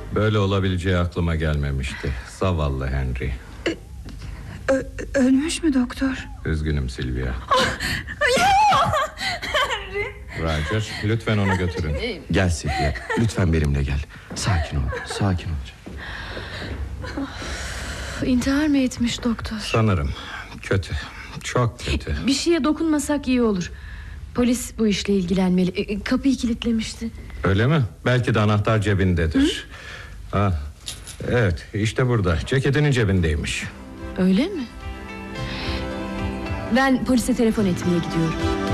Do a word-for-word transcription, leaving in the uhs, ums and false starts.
Böyle olabileceği aklıma gelmemişti. Zavallı Henry. Ö ölmüş mü doktor? Üzgünüm Sylvia. Henry. Roger, lütfen onu götürün. Gel Sylvia, lütfen benimle gel. Sakin ol, sakin ol. İntihar mı etmiş doktor? Sanırım. Kötü, çok kötü. Bir şeye dokunmasak iyi olur. Polis bu işle ilgilenmeli. Kapıyı kilitlemişti. Öyle mi? Belki de anahtar cebindedir. Ha, evet, işte burada. Ceketinin cebindeymiş. Öyle mi? Ben polise telefon etmeye gidiyorum.